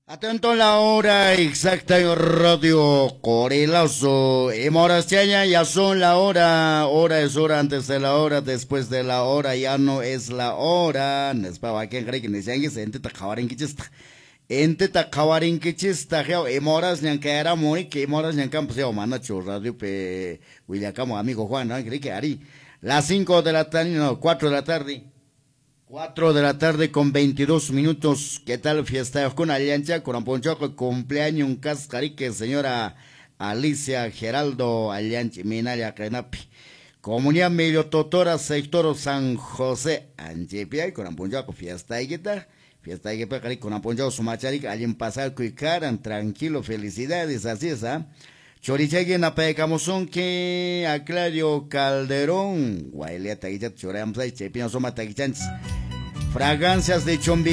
Atento a la hora exacta en Radio Corilazo. Moras ya son la hora. Hora es hora, antes de la hora, después de la hora, ya no es la hora. Nespa que cree que necesitan ente ta kawarin kichista. Ente ta kawarin kichista, geo. Moras nyan que era muy que moras nyan campos ya mana radio pe William amigo Juan, ¿no? Cree que ari. Las 5 de la tarde, no, 4 de la tarde. 4 de la tarde con 22 minutos. ¿Qué tal fiesta con Alianza? Con un ponchoco cumpleaños un cascarique, señora Alicia Geraldo Alianza Minaya Crenapi. Comunidad Medio Totora, sector San José, Anjepia, con un ponchoco fiesta y guitarra. Fiesta y guitarra con un ponchoco sumacharica, alguien pasar cuicaran, tranquilo, felicidades, así es, ¿ah? Chorichagui na pecamozón que Aclario Calderón, Guailea Taguichat, Choreamsay, Chepino Soma Taguichantes. Fragancias de Chombi.